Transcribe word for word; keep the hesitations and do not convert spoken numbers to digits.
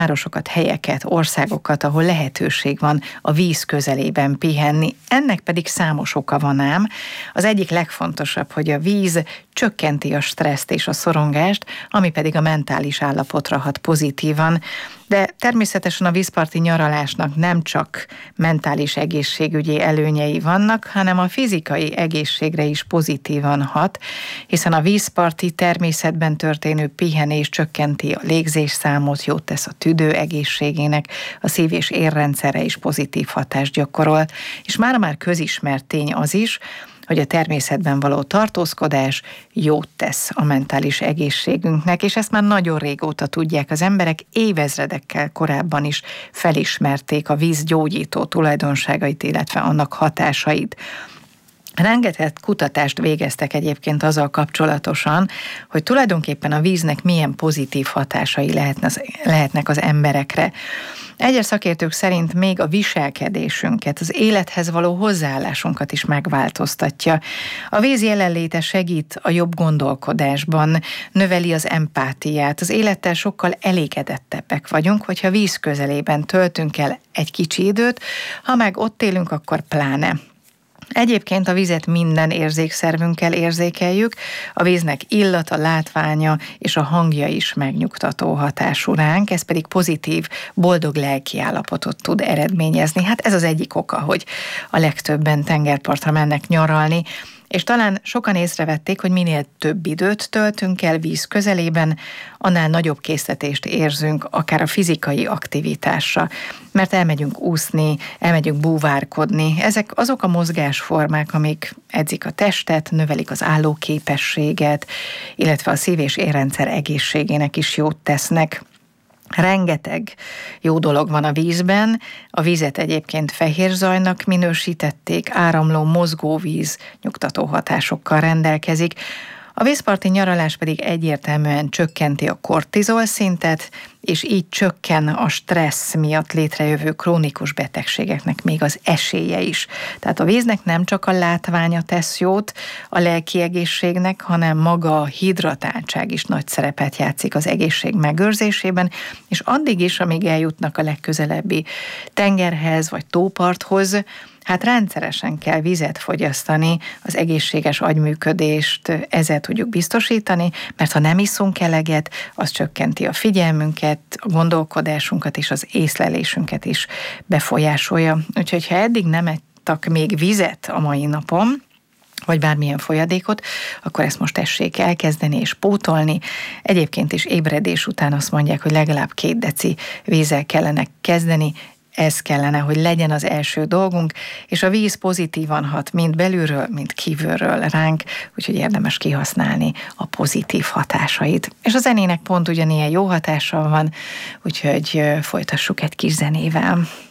városokat, helyeket, országokat, ahol lehetőség van a víz közelében pihenni. Ennek pedig számos oka van ám. Az egyik legfontosabb, hogy a víz csökkenti a stresszt és a szorongást, ami pedig a mentális állapotra hat pozitívan. De természetesen a vízparti nyaralásnak nem csak mentális egészségügyi előnyei vannak, hanem a fizikai egészségre is pozitívan hat, hiszen a vízparti természetben történő pihenés csökkenti a légzésszámot, jót tesz a tüdő egészségének, a szív- és érrendszerre is pozitív hatást gyakorol, és már már közismert tény az is, hogy a természetben való tartózkodás jót tesz a mentális egészségünknek, és ezt már nagyon régóta tudják az emberek, évezredekkel korábban is felismerték a víz gyógyító tulajdonságait, illetve annak hatásait. Rengeteg kutatást végeztek egyébként azzal kapcsolatosan, hogy tulajdonképpen a víznek milyen pozitív hatásai lehetnek az emberekre. Egyes szakértők szerint még a viselkedésünket, az élethez való hozzáállásunkat is megváltoztatja. A víz jelenléte segít a jobb gondolkodásban, növeli az empátiát, az élettel sokkal elégedettebbek vagyunk, hogyha víz közelében töltünk el egy kicsi időt, ha meg ott élünk, akkor pláne. Egyébként a vizet minden érzékszervünkkel érzékeljük, a víznek illata, látványa és a hangja is megnyugtató hatású ránk, ez pedig pozitív, boldog lelkiállapotot tud eredményezni. Hát ez az egyik oka, hogy a legtöbben tengerpartra mennek nyaralni, és talán sokan észrevették, hogy minél több időt töltünk el víz közelében, annál nagyobb késztetést érzünk, akár a fizikai aktivitásra, mert elmegyünk úszni, elmegyünk búvárkodni. Ezek azok a mozgásformák, amik edzik a testet, növelik az állóképességet, illetve a szív- és érrendszer egészségének is jót tesznek. Rengeteg jó dolog van a vízben, a vízet egyébként fehér zajnak minősítették, áramló mozgó víz nyugtató hatásokkal rendelkezik. A vízparti nyaralás pedig egyértelműen csökkenti a kortizol szintet, és így csökken a stressz miatt létrejövő krónikus betegségeknek még az esélye is. Tehát a víznek nem csak a látványa tesz jót a lelki egészségnek, hanem maga a hidratáltság is nagy szerepet játszik az egészség megőrzésében, és addig is, amíg eljutnak a legközelebbi tengerhez vagy tóparthoz, hát rendszeresen kell vizet fogyasztani, az egészséges agyműködést ezzel tudjuk biztosítani, mert ha nem iszunk eleget, az csökkenti a figyelmünket, a gondolkodásunkat és az észlelésünket is befolyásolja. Úgyhogy ha eddig nem ettek még vizet a mai napon, vagy bármilyen folyadékot, akkor ezt most tessék elkezdeni és pótolni. Egyébként is ébredés után azt mondják, hogy legalább két deci vízzel kellene kezdeni, ez kellene, hogy legyen az első dolgunk, és a víz pozitívan hat mind belülről, mind kívülről ránk, úgyhogy érdemes kihasználni a pozitív hatásait. És a zenének pont ugyanilyen jó hatással van, úgyhogy folytassuk egy kis zenével.